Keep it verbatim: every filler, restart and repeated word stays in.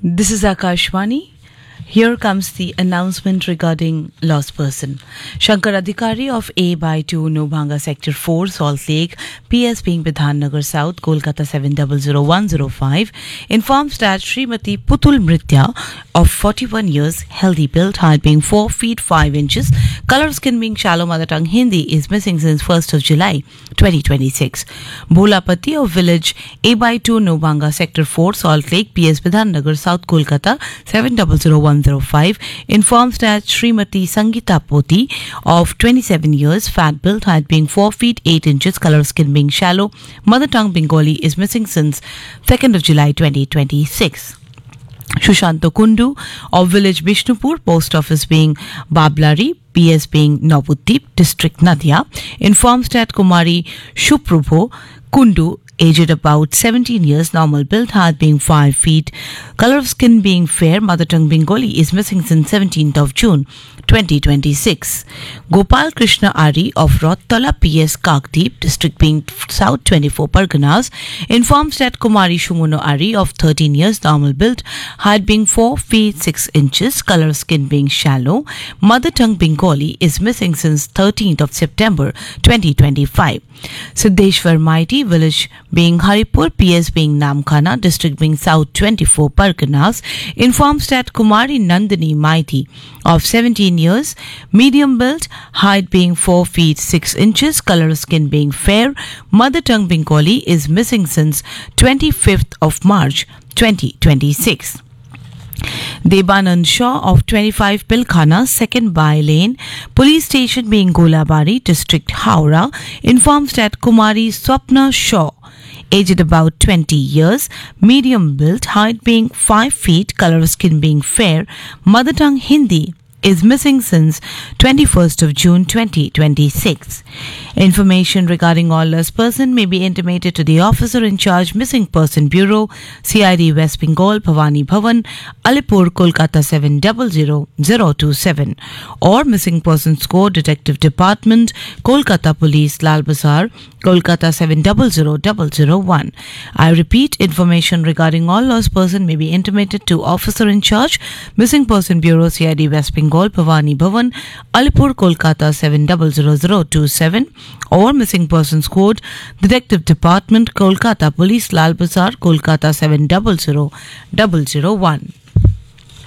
This is Akashvani. Here comes the announcement regarding lost person. Shankar Adhikari of A by two Nobhanga Sector four, Salt Lake, P S being Bidhan Nagar South, Kolkata seven zero zero one zero five, informs that Srimati Putul Mritya of forty-one years, healthy build, height being four feet five inches, color skin being shallow, mother tongue Hindi, is missing since first of July twenty twenty-six. Bholapati of village A by two Nobhanga Sector four, Salt Lake, P S Bidhan Nagar South, Kolkata seven zero zero one zero five, informs that Srimati Sangeeta Poti of twenty-seven years, fat build, height being four feet eight inches, color skin being shallow, mother tongue Bengali, is missing since second of July twenty twenty-six. Shushanto Kundu of village Bishnupur, post office being Bablari, P S being Navuddeep, district Nadia, informs that Kumari Shuprabho Kundu, aged about seventeen years, normal build, height being five feet, color of skin being fair, mother tongue Bengali, is missing since seventeenth of June twenty twenty-six. Gopal Krishna Ari of Rottala, P S Kakdeep, district being South twenty-four Parganas, informs that Kumari Shumuno Ari of thirteen years, normal build, height being four feet six inches, color of skin being shallow, mother tongue Bengali, is missing since thirteenth of September twenty twenty-five. Siddheshwar Maiti, village being Haripur, P S being Namkhana, district being South twenty-four Parganas, informs that Kumari Nandini Maiti of seventeen years, medium build, height being four feet six inches, color of skin being fair, mother tongue Bengali, is missing since twenty-fifth of March twenty twenty-six. Debanand Shaw of twenty-five Pilkhana, second by lane, police station being Golabari, district Howrah, informs that Kumari Swapna Shaw, aged about twenty years, medium build, height being five feet, color of skin being fair, mother tongue Hindi, is missing since twenty-first of June twenty twenty-six. Information regarding all lost person may be intimated to the officer in charge, Missing Person Bureau, C I D West Bengal, Bhavani Bhavan, Alipur, Kolkata seven zero zero zero two seven, or Missing Persons Code, Detective Department, Kolkata Police, Lal Bazar, Kolkata seven zero zero zero zero one. I repeat, information regarding all lost person may be intimated to officer in charge, Missing Person Bureau, C I D West Bengal, Bhavani Bhavan, Alipur, Kolkata seven zero zero zero two seven, or Missing Persons Code, Detective Department, Kolkata Police, Lal Bazar, Kolkata seven zero zero zero zero one.